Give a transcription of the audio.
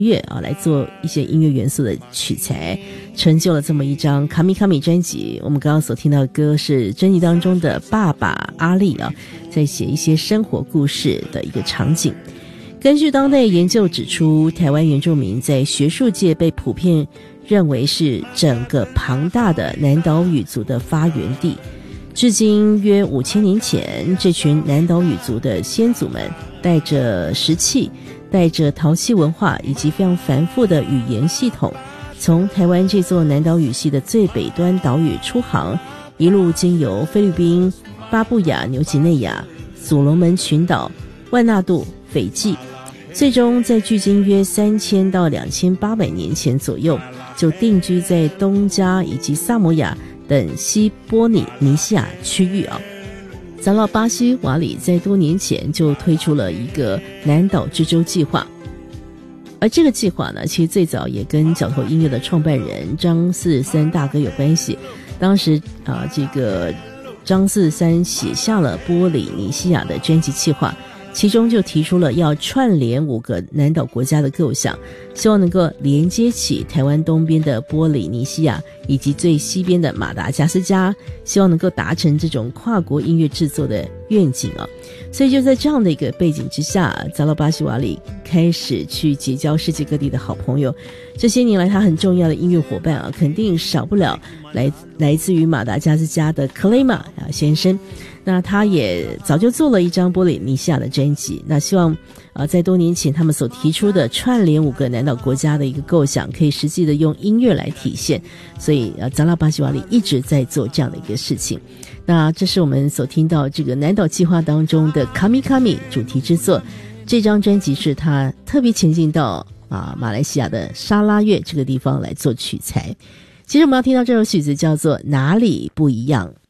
乐来做一些音乐元素的取材，成就了这么一张卡米卡米专辑。我们刚刚所听到的歌是专辑当中的爸爸阿力在写一些生活故事的一个场景。根据当代研究指出，台湾原住民在学术界被普遍认为是整个庞大的南岛语族的发源地。至今约5000年前，这群南岛语族的先祖们带着石器，带着陶器文化以及非常繁复的语言系统，从台湾这座南岛语系的最北端岛屿出航，一路经由菲律宾、巴布亚、纽几内亚、所罗门群岛、万纳度、斐济，最终在距今约3000到2800年前左右，就定居在东加以及萨摩亚等西波利尼西亚区域长老巴西瓦里在多年前就推出了一个南岛之舟计划，而这个计划呢，其实最早也跟角头音乐的创办人张四三大哥有关系。当时这个张四三写下了波利尼西亚的专辑计划，其中就提出了要串联5个南岛国家的构想，希望能够连接起台湾东边的波利尼西亚以及最西边的马达加斯加，希望能够达成这种跨国音乐制作的愿景所以就在这样的一个背景之下，扎拉巴西瓦里开始去结交世界各地的好朋友。这些年来他很重要的音乐伙伴肯定少不了来自于马达加斯加的克雷玛先生。那他也早就做了一张波利尼西亚的专辑，那希望在多年前他们所提出的串联5个南岛国家的一个构想可以实际的用音乐来体现，所以扎拉巴西瓦里一直在做这样的一个事情。那这是我们所听到这个南岛计划当中的卡米卡米主题之作，这张专辑是他特别前进到马来西亚的沙拉越这个地方来做取材。其实我们要听到这首曲子叫做哪里不一样。